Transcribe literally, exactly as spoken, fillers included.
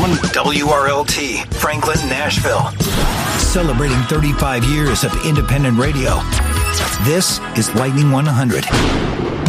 one, W R L T, Franklin, Nashville. Celebrating thirty-five years of independent radio. This is Lightning one hundred.